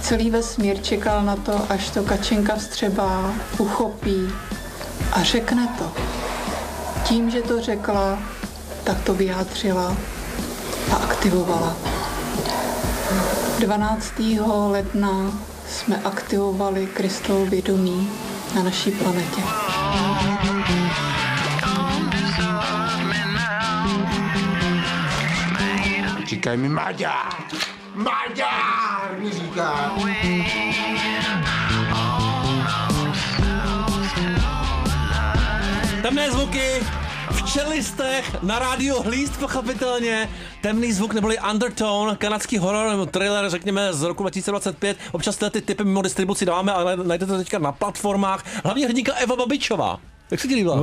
celý vesmír čekal na to, až to Kačenka vstřebá, uchopí a řekne to. Tím, že to řekla, tak to vyjádřila a aktivovala. 12. ledna jsme aktivovali Kristovo vědomí na naší planetě. Říkaj mi Maďar! Maďar mi říká! Temné zvuky v čelistech na rádiu Hlíst, pochopitelně. Temný zvuk neboli Undertone, kanadský horor nebo thriller, řekněme, z roku 2025. Občas ty typy mimo distribuci dáváme, ale najdete to teďka na platformách. Hlavně hrdinka Eva Babičová. Jak se ti líbila?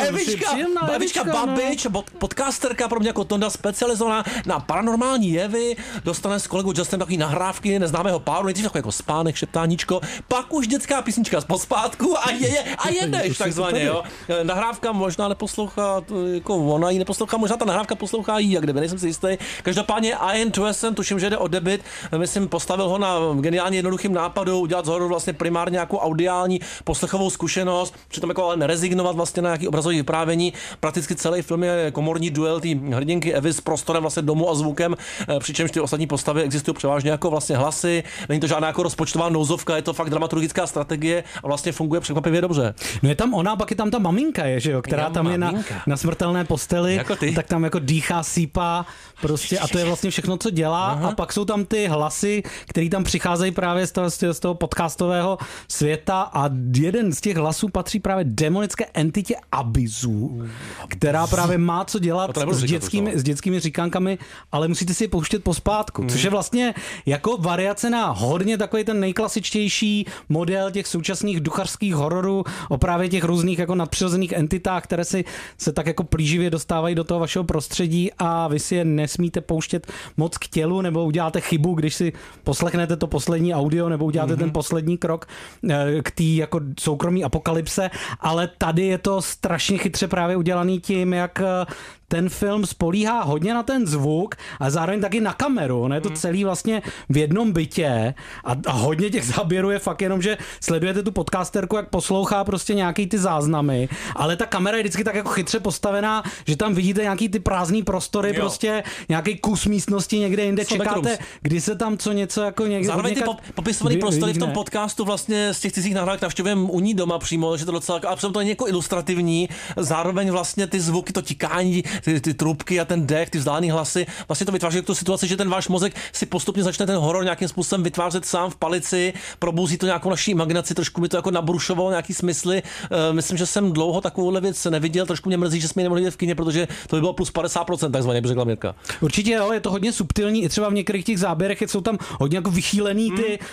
Evička Babič, podcasterka, pro mě jako Tonda, specializovaná na paranormální jevy, dostane s kolegou Justem takový nahrávky neznámého páru, nejdřív jako spánek, šeptáníčko, pak už dětská písnička z pospátku a jedeš takzvaně, jo. Nahrávka možná neposlouchá, jako ona ji neposlouchá, možná ta nahrávka poslouchá jí, jak kdyby, nejsem si jistý. Každopádně Ian Twesen, tuším, že jde o debut, myslím, postavil ho na geniálně jednoduchým nápadu udělat z hororu vlastně primárně nějakou audiální poslechovou zkušenost, přitom jako ale nerezignovat vlastně na nějaký obrazový vyprávění. Prakticky celý film je komorní duel té hrdinky Evy s prostorem vlastně domu a zvukem, přičemž ty ostatní postavy existují převážně jako vlastně hlasy. Není to žádná jako rozpočtová nouzovka, je to fakt dramaturgická strategie a vlastně funguje překvapivě dobře. No je tam ona, pak je tam ta maminka, že jo, která tam je na smrtelné posteli, jako tak tam jako dýchá, sípá prostě a to je vlastně všechno, co dělá. Aha. A pak jsou tam ty hlasy, které tam přicházejí právě z toho podcastového světa a jeden z těch hlasů patří právě demonické entitě Abyzu, která právě má co dělat s dětskými říkankami, ale musíte si je pouštět pospátku, což je vlastně jako variace na hodně takový ten nejklasičtější model těch současných duchařských hororů o právě těch různých jako nadpřirozených entitách, které se tak jako plíživě dostávají do toho vašeho prostředí a vy si je nesmíte pouštět moc k tělu, nebo uděláte chybu, když si poslechnete to poslední audio, nebo uděláte ten poslední krok k té jako soukromí apokalypse, ale tady je to strašně chytře právě udělaný tím, jak ten film spolíhá hodně na ten zvuk a zároveň taky na kameru. Ono je to celý vlastně v jednom bytě a hodně těch záběrů je fakt jenom, že sledujete tu podcasterku, jak poslouchá prostě nějaký ty záznamy, ale ta kamera je vždycky tak jako chytře postavená, že tam vidíte nějaký ty prázdný prostory, prostě nějaký kus místnosti někde jinde, čekáte, kdy se tam něco jako někde... Zároveň ty popisovaný prostory v tom podcastu vlastně z těch cizích nahrávek navštěvujeme u ní doma přímo, že to docela, a přitom to je jako ilustrativní, zároveň vlastně ty zvuky, to tikání, ty trubky a ten dech, ty vzdálený hlasy, vlastně to vytváří tu situaci, že ten váš mozek si postupně začne ten horor nějakým způsobem vytvářet sám v palici, probouzí to nějakou naší imaginaci, trošku mi to jako nabrušovalo nějaký smysly. Myslím, že jsem dlouho takovouhle věc neviděl, trošku mě mrzí, že jsme ji nemohli vidět v kině, protože to by bylo plus 50%, takzvaně, by řekla Mirka. Určitě jo, je to hodně subtilní, i třeba v některých těch záběrech jsou tam hodně jako vychýlený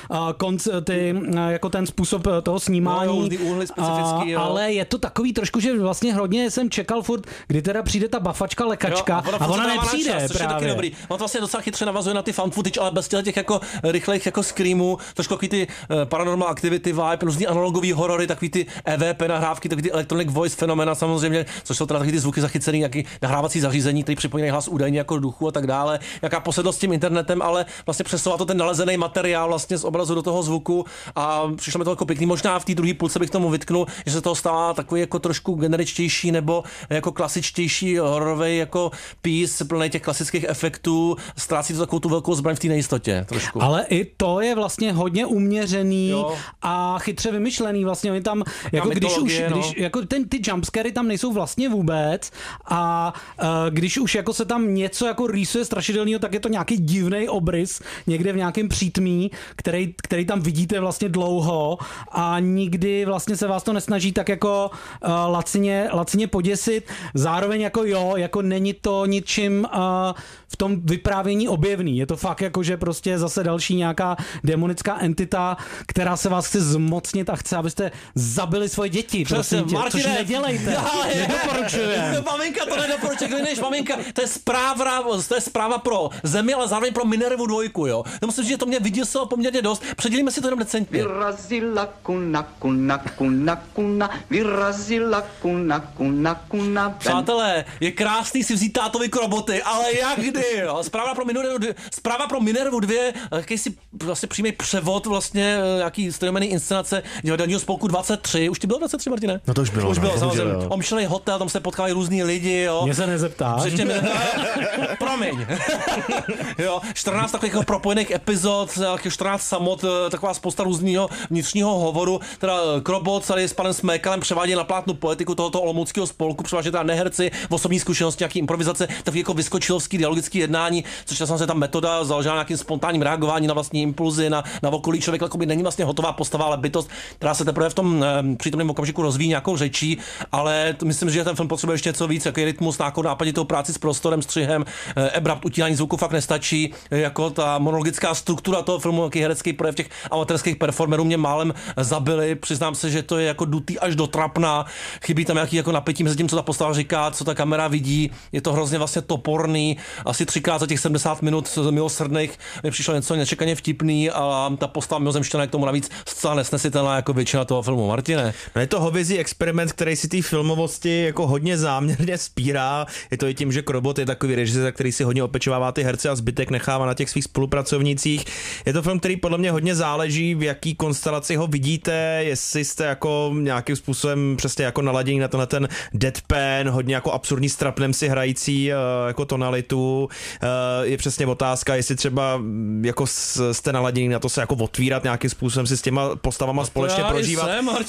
ty jako ten způsob toho snímání. Úhly specifický, ale je to takový trošku, že vlastně hodně jsem čekal furt, kdy teda přijde ta bafačka, lekačka a ona nepřijde právě. Je dobrý. On to vlastně docela chytře navazuje na ty found footage, ale bez těch jako rychlejch jako screamů, trošku takový ty paranormal activity vibe, různý analogový horory, takový ty EVP nahrávky, takový ty electronic voice fenomena samozřejmě, což jsou teda takový ty zvuky zachycený, nějaký nahrávací zařízení, který připomínají hlas údajně jako duchu a tak dále. Nějaká posedlost s tím internetem, ale vlastně přesouvá to ten nalezený materiál vlastně z obrazu do toho zvuku a přišlo mi to jako pěkný. Možná v té druhé půlce bych tomu vytknul, že se toho stává takový jako trošku generičtější nebo jako klasičtější hororový jako piece plný těch klasických efektů, ztrácí to takovou tu velkou zbraň v té nejistotě trošku. Ale i to je vlastně hodně uměřený a chytře vymyšlený vlastně. Oni tam jako když jako ty jumpscary tam nejsou vlastně vůbec a když už jako se tam něco jako rýsuje strašidelného, tak je to nějaký divný obrys někde v nějakém přítmí, který tam vidíte vlastně dlouho a nikdy vlastně se vás to nesnaží tak jako lacině poděsit. Zároveň jako není to ničím v tom vyprávění objevný. Je to fakt jako, že prostě zase další nějaká demonická entita, která se vás chce zmocnit a chce, abyste zabili svoje děti. Přesně, což nedělejte. Nedoporučujem. Maminka to nedoporučuje, než maminka, to je zpráva pro Zemi, ale zároveň pro Minervu 2, jo. Já musím říct, že to mě vyděsilo poměrně dost. Předělíme si to jenom decentně. Vyrazila kuna, vyrazila kuna. Přátelé, je krásný si vzít tátovi kroboty, ale jak kdy, jo? Zpráva pro Minervu 2, jakýsi vlastně přímý převod vlastně nějaký stejnomenný inscenace divadelního spolku 23. Už ty bylo 23, Martine? No to už bylo. Už bylo, samozřejmě. Omšlený hotel, tam se potkávají různý lidi, jo. Mě se nezeptáš. Promiň. Jo, 14 takových propojených epizod, 14 samot, taková spousta různého vnitřního hovoru, teda Krobot tady s panem Smékalem převádí na plátnu poetiku tohoto olomouckého spolku, převážně teda neherci, osobní zkušenosti, nějaký improvizace, takový jako vyskočilovský dialogický jednání, což je samozřejmě ta metoda založená na nějakým spontánním reagování na vlastní impulzy, na okolí. Člověk jakoby není vlastně hotová postava, ale bytost, která se teprve v tom přítomném okamžiku rozvíjí nějakou řečí, ale myslím, že ten film potřebuje ještě něco víc, jaký rytmus, nápaditou práci s prostorem, střihem, abrupt utírání zvuku fakt nestačí, jako ta monologická struktura toho filmu, jaký herecký projev těch amatérských performerů mě málem zabili. Přiznám se, že to je jako dutý až do trapna. Chybí tam nějaký jako napětí mezi tím, co ta postava říká, co ta kamera vidí. Je to hrozně vlastně toporný. Asi 3krát za těch 70 minut milosrdných mi přišlo něco nečekaně vtipný a ta postava mimozemštěná je k tomu navíc zcela nesnesitelná jako většina toho filmu. Martine. No je to hovězí experiment, který si té filmovosti jako hodně záměrně spírá. Je to i tím, že Krobot je takový režisér, který si hodně opečovává ty herce a zbytek nechává na těch svých spolupracovnících. Je to film, který podle mě hodně záleží, v jaký konstelaci ho vidíte, jestli jste jako nějakým způsobem přesně jako naladění na tenhle ten deadpan, hodně jako absurdní strapnem si hrající jako tonalitu. Je přesně otázka, jestli třeba jako jste naladění na to se jako otvírat nějakým způsobem si s těma postavama společně prožívat.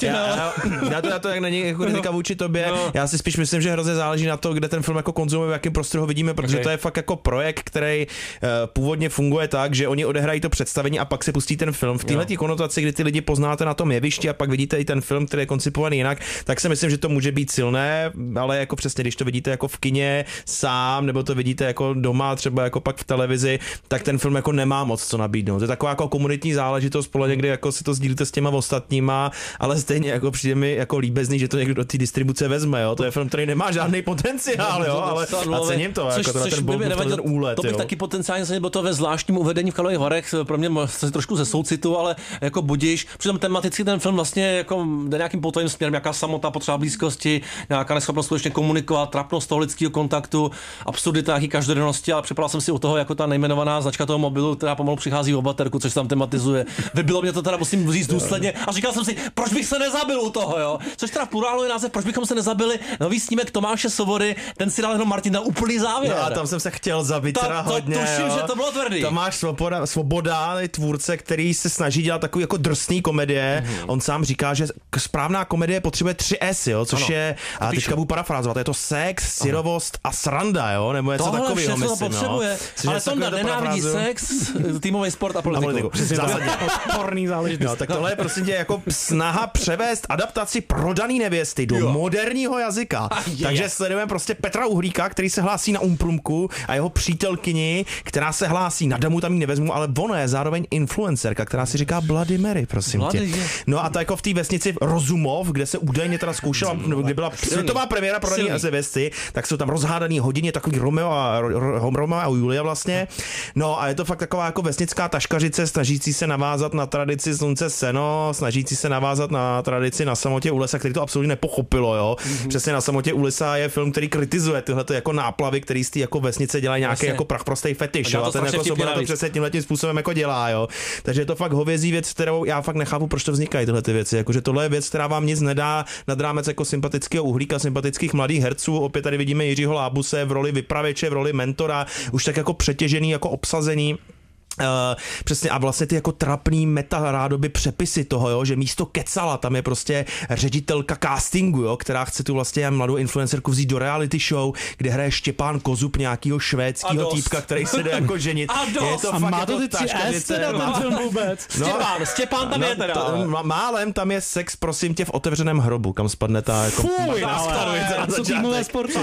Já to jak není jako kritika vůči tobě. No. Já si spíš myslím, že hrozně záleží na to, kde ten film jako konzumuje, v jakém prostoru ho vidíme, protože to je fakt jako projekt, který původně funguje tak, že oni odehrají to představení a pak se pustí ten film. V této konotaci, kdy ty lidi poznáte na tom jevišti a pak vidíte i ten film, který je koncipovaný jinak, tak si myslím, že to může být silné, ale jako přesně, když to vidíte jako v kině sám, nebo to vidíte jako doma, třeba jako pak v televizi, tak ten film jako nemá moc co nabídnout. To je taková jako komunitní záležitost, podle někdy jako si to sdílíte s těma ostatníma, ale stejně jako přijde mi jako líbezný, že to někdo do té distribuce vezme, jo. To je film, který nemá žádný potenciál, jo, ale a cením to, jako ten úlet. To bych taky potenciálně byl to ve zvláštním uvedení v Karlových Varech, pro mě se trošku ze soucitu, ale jako budíš. Přitom tematicky ten film vlastně jako jde nějakým potojím směrem, nějaká samota, potřeba blízkosti, nějaká neschopnost skutečně komunikovat, trapnost toho lidského kontaktu, absurdita nějaký každodennosti, ale připadal jsem si u toho jako ta nejmenovaná značka toho mobilu, která pomalu přichází v baterku, což tam tematizuje. Vybilo mě to teda, musím říct důsledně, a říkal jsem si, proč bych se nezabil u toho, jo? Což teda v plurálu je název, proč bychom se nezabili. Nový snímek Tomáše Svobody, ten si dal jenom Martin na úplný závěr. No a tam jsem se chtěl zabít teda hodně. Tuším, že to bylo tvrdý. Tomáš Svoboda je tvůrce, který se snaží dělat takový jako drsný komedie. On sám říká, že správná komedie potřebuje 3 S, jo, což je, a teďka budu parafrázovat, je to sex, syrovost a sranda, jo, nebo něco takového, myslím, to potřebuje. No. Ale Tonda nenávidí sex, týmový sport a politiku. Sporný záležitost. No, tak tohle je prostě jako snaha převést adaptaci Prodaný nevěsty do moderního jazyka. Takže sledujeme prostě Petra Uhlíka, který se hlásí na Umprumku a jeho přítelkyni, která se hlásí na damu, tam ji nevezmu, ale ona je zároveň influencerka, která si říká Bloody Mary, prosím tě. No a to jako v té vesnici Rozumov, kde se údajně teda zkoušela, kde byla světová premiéra Prodaný nevěsty, tak jsou tam rozhádaný hodině, takový Romeo a Julia vlastně. No a je to fakt taková jako vesnická taškařice, snažící se navázat na tradici Slunce seno, snažící se navázat na tradici Na samotě u lesa, který to absolutně nepochopilo, jo. Přesně Na samotě u lesa je film, který kritizuje tyhle jako náplavy, který z té jako vesnice dělají nějaký jako prachprostý fetiš, jo. Ten jako Svoboda to přesně tímhletím způsobem jako dělá, jo. Takže je to fakt hovězí věc, kterou já fakt nechápu, proč to vznikají tyhle ty věci, jakože tohle je věc, která vám nic nedá nad rámec jako sympatického Uhlíka, sympatických mladých herců. Opět tady vidíme Jiřího Lábuse v roli vypravěče, v roli mentora, už tak jako přetěžený, jako obsazený. Přesně a vlastně ty jako trapný meta rádoby přepisy toho, jo, že místo Kecala tam je prostě ředitelka castingu, jo, která chce tu vlastně mladou influencerku vzít do reality show, kde hraje Štěpán Kozub, nějakýho švédského týpka, který se jde jako ženit. Je to a fakt má to ty 3 S teda ten film vůbec. Štěpán tam je teda. Málem tam je sex, prosím tě, v otevřeném hrobu, kam spadne ta jako... Co týmové sporty?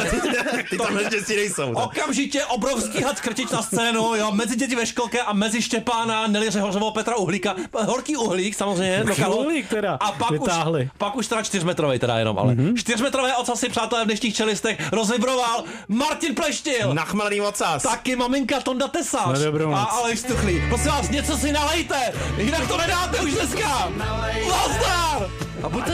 Ty tam naštěstí nejsou. Okamžitě obrovský had skrtič na scénu, jo, mezi děti ve školce a mezi Štěpána, Nelly Řehořovou, Petra Uhlíka, horký uhlík samozřejmě, uhlík teda a pak už teda 4metrovej teda jenom, ale 4metrový ocas si přátelé v dnešních čelistech rozvibroval Martin Pleštil. Nachmelený ocas. Taky maminka Tonda Tesář. A Aleš Stuchlý. Prosím vás, něco si nalejte, jinak to nedáte už dneska. Nazdar! A buďte